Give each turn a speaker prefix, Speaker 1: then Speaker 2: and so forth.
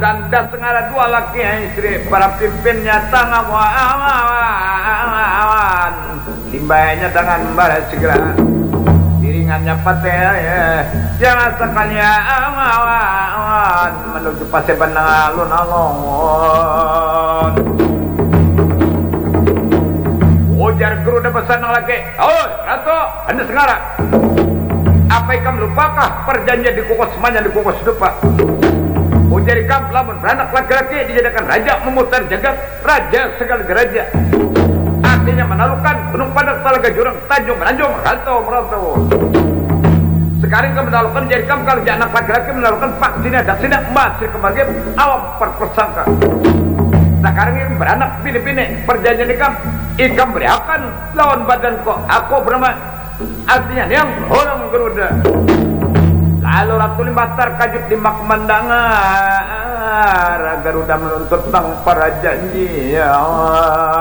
Speaker 1: Tanda sengaja dua laki yang istri para pimpinnya tangawan timbayanya dengan balas segera iringannya patel ya jangan sekali awan menuju paseban alun-alun ujar guru dan pesan lagi oh Ratu anda sekarang apa ikam lupakah perjanjian di kukos semuanya di kukos dupa ujar ikam lamun beranak laki-laki dijadikan raja memutar jagat raja segala geraja artinya menaklukkan gunung padak talaga jurang tanjung menanjung merantau sekarang kamu menaklukkan jadi kamu kalau anak laki-laki menaklukkan pak sini ada sini masih kembali awam perpersangka sekarang ini beranak bini-bini perjanjian ikam beriakan lawan badan kok aku bernama artinya yang orang geruda lalu Ratu Limbatar kajut di makmandangar Garuda menuntut tang para janji ya